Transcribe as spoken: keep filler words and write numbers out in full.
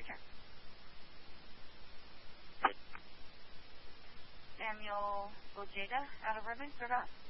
turn. Samuel Ojeda out of Redmond, start off.